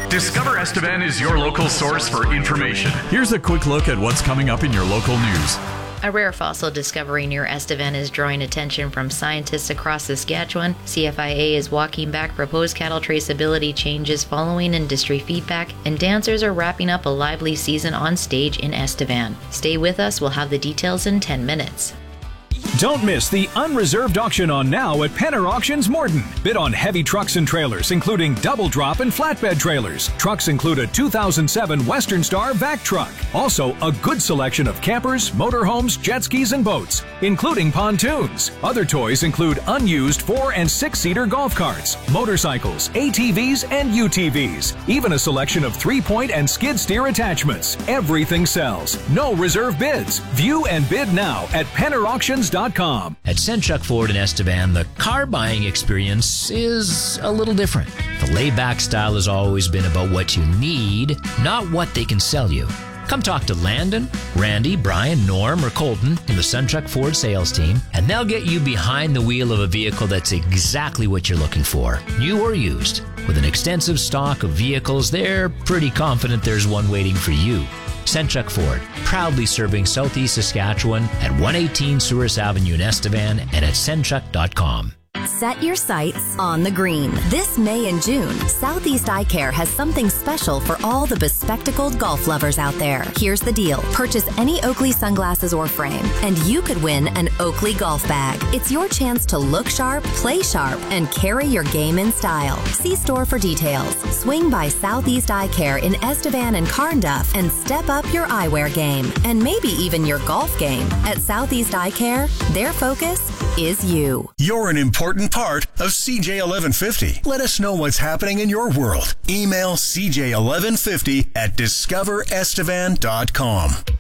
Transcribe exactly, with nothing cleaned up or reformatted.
Discover Estevan is your local source for information. Here's a quick look at what's coming up in your local news. A rare fossil discovery near Estevan is drawing attention from scientists across Saskatchewan. C F I A is walking back proposed cattle traceability changes following industry feedback, and dancers are wrapping up a lively season on stage in Estevan. Stay with us, we'll have the details in ten minutes. Don't miss the unreserved auction on now at Penner Auctions Morden. Bid on heavy trucks and trailers, including double drop and flatbed trailers. Trucks include a two thousand seven Western Star vac truck. Also, a good selection of campers, motorhomes, jet skis, and boats, including pontoons. Other toys include unused four and six-seater golf carts, motorcycles, A T Vs, and U T Vs. Even a selection of three-point and skid steer attachments. Everything sells. No reserve bids. View and bid now at penner auctions dot com. At Senchuk Ford in Estevan, the car buying experience is a little different. The laid-back style has always been about what you need, not what they can sell you. Come talk to Landon, Randy, Brian, Norm, or Colton in the Senchuk Ford sales team, and they'll get you behind the wheel of a vehicle that's exactly what you're looking for, new or used. With an extensive stock of vehicles, they're pretty confident there's one waiting for you. Senchuk Ford, proudly serving Southeast Saskatchewan at one eighteen Souris Avenue in Estevan and at senchuk dot com. Set your sights on the green. This May and June, Southeast Eye Care has something special for all the bespectacled golf lovers out there. Here's the deal. Purchase any Oakley sunglasses or frame, and you could win an Oakley golf bag. It's your chance to look sharp, play sharp, and carry your game in style. See store for details. Swing by Southeast Eye Care in Estevan and Carnduff and step up your eyewear game, and maybe even your golf game. At Southeast Eye Care, their focus is you. You're an important part of C J eleven fifty. Let us know what's happening in your world. Email c j eleven fifty at discover estevan dot com.